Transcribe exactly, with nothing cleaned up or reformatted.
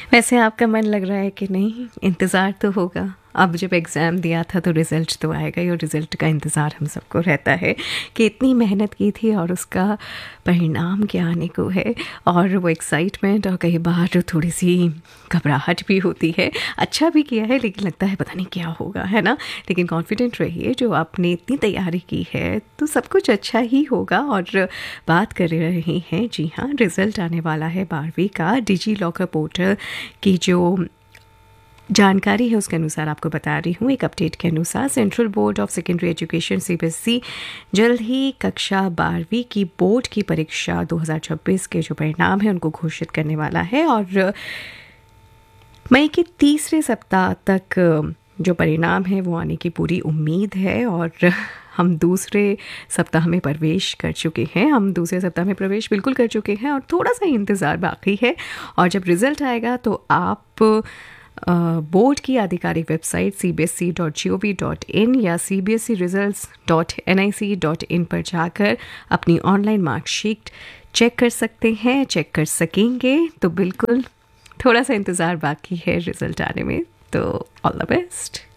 वैसे आपका मन लग रहा है कि नहीं, इंतज़ार तो होगा। अब जब एग्ज़ाम दिया था तो रिज़ल्ट तो आएगा ही, और रिज़ल्ट का इंतज़ार हम सबको रहता है कि इतनी मेहनत की थी और उसका परिणाम क्या आने को है। और वो एक्साइटमेंट और कई बार थोड़ी सी घबराहट भी होती है। अच्छा भी किया है लेकिन लगता है पता नहीं क्या होगा, है ना। लेकिन कॉन्फिडेंट रहिए, जो आपने इतनी तैयारी की है तो सब कुछ अच्छा ही होगा। और बात कर रहे हैं, जी हाँ, रिज़ल्ट आने वाला है बारहवीं का। डिजी लॉकर पोर्टल की जो जानकारी है उसके अनुसार आपको बता रही हूँ। एक अपडेट के अनुसार central board of secondary education CBSE जल्द ही कक्षा बारहवीं की बोर्ड की परीक्षा दो हज़ार छब्बीस के जो परिणाम है उनको घोषित करने वाला है। और मई के तीसरे सप्ताह तक जो परिणाम है वो आने की पूरी उम्मीद है। और हम दूसरे सप्ताह में प्रवेश कर चुके हैं हम दूसरे सप्ताह में प्रवेश बिल्कुल कर चुके हैं, और थोड़ा सा इंतज़ार बाकी है। और जब रिज़ल्ट आएगा तो आप बोर्ड की आधिकारिक website C B S E dot G O V dot in या C B S E results dot N I C dot in पर जाकर अपनी ऑनलाइन मार्कशीट चेक कर सकते हैं, चेक कर सकेंगे। तो बिल्कुल थोड़ा सा इंतज़ार बाकी है रिज़ल्ट आने में, तो ऑल द बेस्ट।